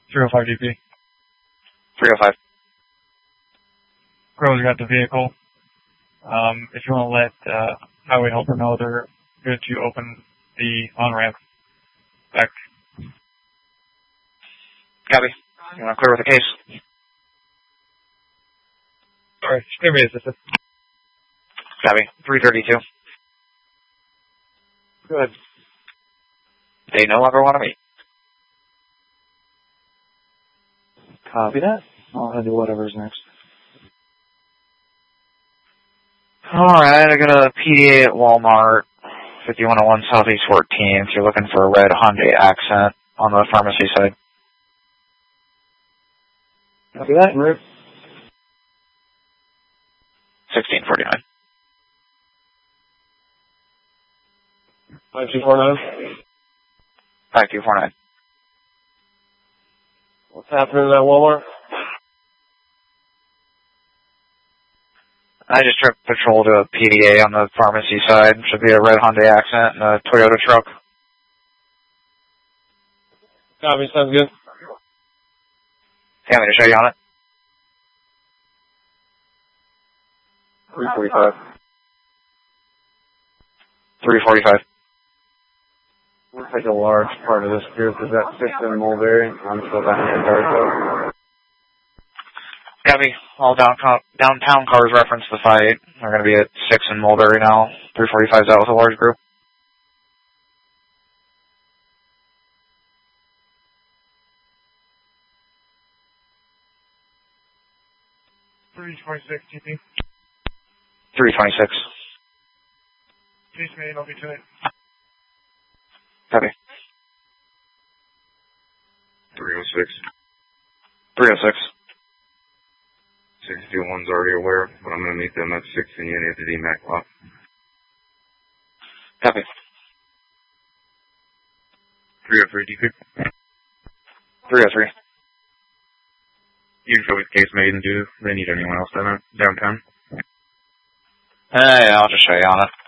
305 DP. 305. Crow's got the vehicle. If you want to let highway helper know, they're good to open the on-ramp back. Copy. You want to clear with the case? Sorry, clear me assistant. Copy. 332. Good. They no longer want to meet. Copy that. I'll handle whatever's next. Alright, I got a PDA at Walmart, 5101 Southeast 14th. You're looking for a red Hyundai Accent on the pharmacy side. Copy that. Rip. 1649. 5249. 5249. What's happening at Walmart? I just took patrol to a PDA on the pharmacy side. Should be a red Hyundai Accent and a Toyota truck. Copy, sounds good. You want me to show you on it? 345. 345. We'll take a large part of this group. Is that 6 in Mulberry? I'm still down here at Darko. Copy. All downtown cars reference the fight. We're going to be at 6 in Mulberry now. 345's out with a large group. $326 TP. 326. Please made, I'll be to it. Copy. 306. 306. 621's already aware, but I'm going to meet them at 6 in unit at the DMAC lot. Copy. 303 DP. 303. You can show me the case made and do they need anyone else downtown? Yeah, I'll just show you on it.